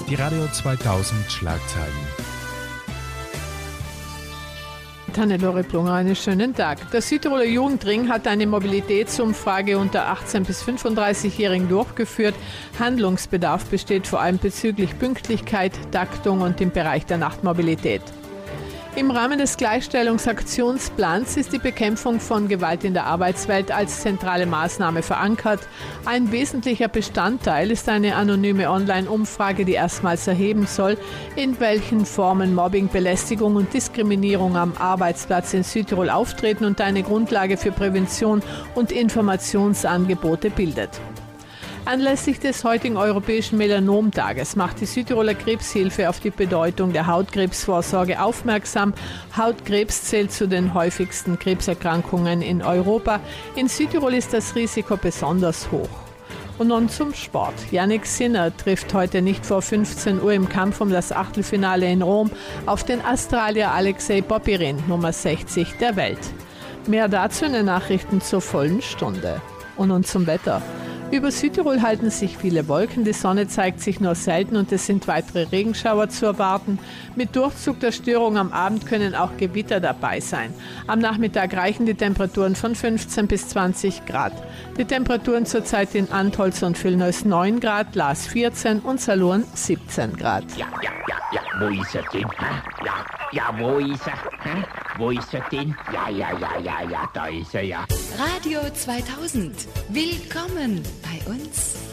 Die Radio 2000 Schlagzeilen. Hannelore Plunger, einen schönen Tag. Der Südtiroler Jugendring hat eine Mobilitätsumfrage unter 18- bis 35-Jährigen durchgeführt. Handlungsbedarf besteht vor allem bezüglich Pünktlichkeit, Taktung und im Bereich der Nachtmobilität. Im Rahmen des Gleichstellungsaktionsplans ist die Bekämpfung von Gewalt in der Arbeitswelt als zentrale Maßnahme verankert. Ein wesentlicher Bestandteil ist eine anonyme Online-Umfrage, die erstmals erheben soll, in welchen Formen Mobbing, Belästigung und Diskriminierung am Arbeitsplatz in Südtirol auftreten und eine Grundlage für Prävention und Informationsangebote bildet. Anlässlich des heutigen Europäischen Melanomtages macht die Südtiroler Krebshilfe auf die Bedeutung der Hautkrebsvorsorge aufmerksam. Hautkrebs zählt zu den häufigsten Krebserkrankungen in Europa. In Südtirol ist das Risiko besonders hoch. Und nun zum Sport. Jannik Sinner trifft heute nicht vor 15 Uhr im Kampf um das Achtelfinale in Rom auf den Australier Alexei Popyrin, Nummer 60 der Welt. Mehr dazu in den Nachrichten zur vollen Stunde. Und nun zum Wetter. Über Südtirol halten sich viele Wolken, die Sonne zeigt sich nur selten und es sind weitere Regenschauer zu erwarten. Mit Durchzug der Störung am Abend können auch Gewitter dabei sein. Am Nachmittag reichen die Temperaturen von 15 bis 20 Grad. Die Temperaturen zurzeit in Antholz und Villnös 9 Grad, Laas 14 und Salurn 17 Grad. Ja, wo ist er denn? Wo ist er? Wo ist er denn? Ja, da ist er ja. Radio 2000. Willkommen bei uns.